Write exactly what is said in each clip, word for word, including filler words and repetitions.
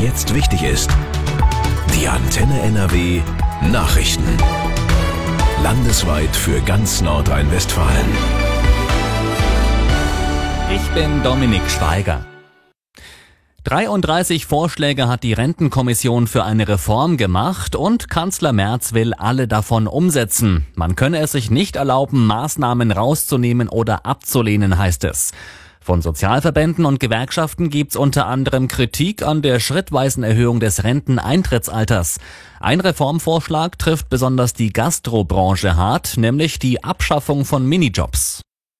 jetzt wichtig ist. Die Antenne N R W Nachrichten. Landesweit für ganz Nordrhein-Westfalen. Ich bin Dominik Schweiger. dreiunddreißig Vorschläge hat die Rentenkommission für eine Reform gemacht und Kanzler Merz will alle davon umsetzen. Man könne es sich nicht erlauben, Maßnahmen rauszunehmen oder abzulehnen, heißt es. Von Sozialverbänden und Gewerkschaften gibt's unter anderem Kritik an der schrittweisen Erhöhung des Renteneintrittsalters. Ein Reformvorschlag trifft besonders die Gastrobranche hart, nämlich die Abschaffung von Minijobs.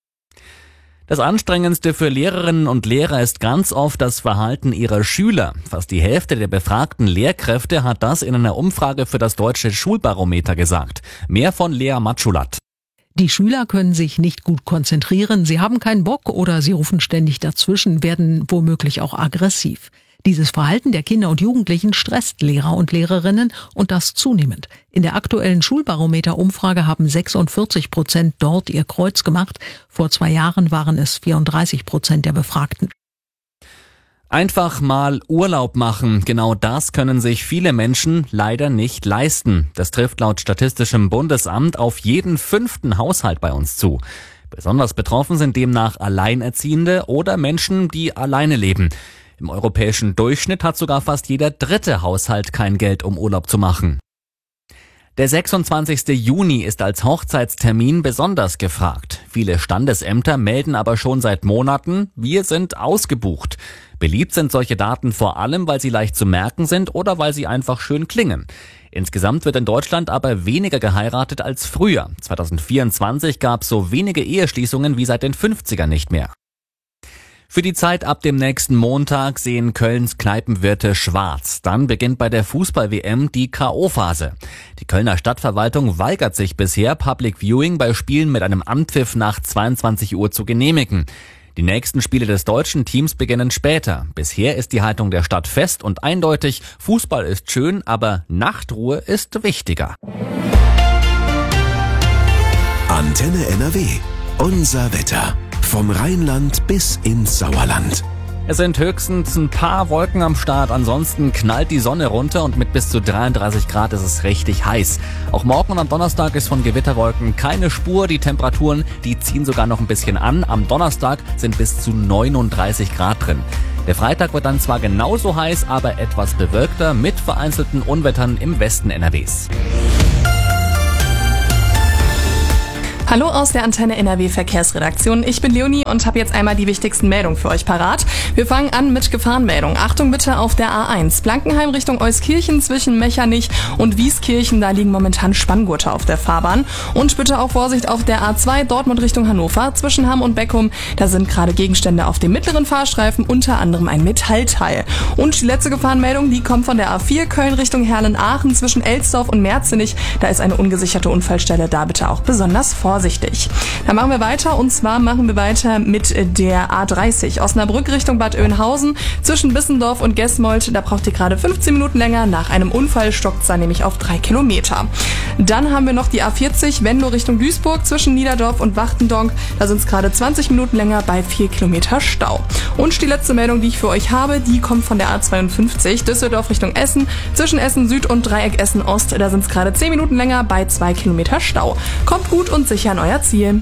Das Anstrengendste für Lehrerinnen und Lehrer ist ganz oft das Verhalten ihrer Schüler. Fast die Hälfte der befragten Lehrkräfte hat das in einer Umfrage für das Deutsche Schulbarometer gesagt. Mehr von Lea Matschulat. Die Schüler können sich nicht gut konzentrieren, sie haben keinen Bock oder sie rufen ständig dazwischen, werden womöglich auch aggressiv. Dieses Verhalten der Kinder und Jugendlichen stresst Lehrer und Lehrerinnen und das zunehmend. In der aktuellen Schulbarometer-Umfrage haben sechsundvierzig Prozent dort ihr Kreuz gemacht. Vor zwei Jahren waren es vierunddreißig Prozent der Befragten. Einfach mal Urlaub machen, genau das können sich viele Menschen leider nicht leisten. Das trifft laut Statistischem Bundesamt auf jeden fünften Haushalt bei uns zu. Besonders betroffen sind demnach Alleinerziehende oder Menschen, die alleine leben. Im europäischen Durchschnitt hat sogar fast jeder dritte Haushalt kein Geld, um Urlaub zu machen. Der sechsundzwanzigste Juni ist als Hochzeitstermin besonders gefragt. Viele Standesämter melden aber schon seit Monaten, wir sind ausgebucht. Beliebt sind solche Daten vor allem, weil sie leicht zu merken sind oder weil sie einfach schön klingen. Insgesamt wird in Deutschland aber weniger geheiratet als früher. zweitausendvierundzwanzig gab es so wenige Eheschließungen wie seit den fünfzigern nicht mehr. Für die Zeit ab dem nächsten Montag sehen Kölns Kneipenwirte schwarz. Dann beginnt bei der Fußball-W M die K O-Phase. Die Kölner Stadtverwaltung weigert sich bisher, Public Viewing bei Spielen mit einem Anpfiff nach zweiundzwanzig Uhr zu genehmigen. Die nächsten Spiele des deutschen Teams beginnen später. Bisher ist die Haltung der Stadt fest und eindeutig, Fußball ist schön, aber Nachtruhe ist wichtiger. Antenne N R W. Unser Wetter. Vom Rheinland bis ins Sauerland. Es sind höchstens ein paar Wolken am Start, ansonsten knallt die Sonne runter und mit bis zu dreiunddreißig Grad ist es richtig heiß. Auch morgen und am Donnerstag ist von Gewitterwolken keine Spur. Die Temperaturen, die ziehen sogar noch ein bisschen an. Am Donnerstag sind bis zu neununddreißig Grad drin. Der Freitag wird dann zwar genauso heiß, aber etwas bewölkter mit vereinzelten Unwettern im Westen N R Ws. Hallo aus der Antenne N R W Verkehrsredaktion. Ich bin Leonie und habe jetzt einmal die wichtigsten Meldungen für euch parat. Wir fangen an mit Gefahrenmeldung. Achtung bitte auf der A eins. Blankenheim Richtung Euskirchen zwischen Mechernich und Wieskirchen. Da liegen momentan Spanngurte auf der Fahrbahn. Und bitte auch Vorsicht auf der A zwei Dortmund Richtung Hannover zwischen Hamm und Beckum. Da sind gerade Gegenstände auf dem mittleren Fahrstreifen, unter anderem ein Metallteil. Und die letzte Gefahrenmeldung, die kommt von der A vier Köln Richtung Herlen-Aachen zwischen Elsdorf und Merzenich. Da ist eine ungesicherte Unfallstelle. Da bitte auch besonders vorsichtig. Dann machen wir weiter und zwar machen wir weiter mit der A dreißig. Osnabrück Richtung Bad Oeynhausen zwischen Bissendorf und Gesmold. Da braucht ihr gerade fünfzehn Minuten länger. Nach einem Unfall stockt es dann nämlich auf drei Kilometer. Dann haben wir noch die A vierzig Venlo Richtung Duisburg zwischen Niederdorf und Wachtendonk. Da sind es gerade zwanzig Minuten länger bei vier Kilometer Stau. Und die letzte Meldung, die ich für euch habe, die kommt von der A zweiundfünfzig Düsseldorf Richtung Essen zwischen Essen Süd und Dreieck Essen Ost. Da sind es gerade zehn Minuten länger bei zwei Kilometer Stau. Kommt gut und sicher an euer Ziel.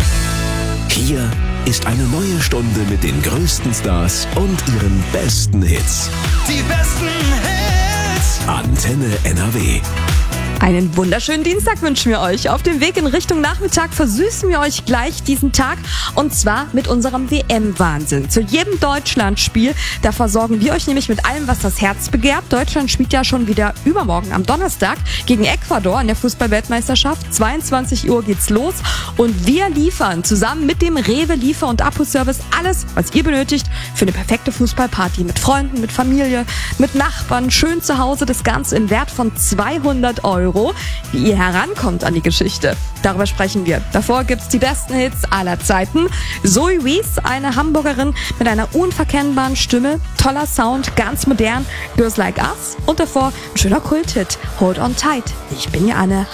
Hier ist eine neue Stunde mit den größten Stars und ihren besten Hits. Die besten Hits. Antenne N R W. Einen wunderschönen Dienstag wünschen wir euch. Auf dem Weg in Richtung Nachmittag versüßen wir euch gleich diesen Tag und zwar mit unserem W M-Wahnsinn. Zu jedem Deutschlandspiel, da versorgen wir euch nämlich mit allem, was das Herz begehrt. Deutschland spielt ja schon wieder übermorgen am Donnerstag gegen Ecuador in der Fußball-Weltmeisterschaft. zweiundzwanzig Uhr geht's los und wir liefern zusammen mit dem Rewe Liefer- und Abholservice alles, was ihr benötigt für eine perfekte Fußballparty mit Freunden, mit Familie, mit Nachbarn, schön zu Hause. Das Ganze im Wert von zweihundert Euro. Wie ihr herankommt an die Geschichte, darüber sprechen wir. Davor gibt's die besten Hits aller Zeiten. Zoe Wies, eine Hamburgerin mit einer unverkennbaren Stimme, toller Sound, ganz modern, Girls Like Us. Und davor ein schöner Kulthit, Hold On Tight. Ich bin ja Anne.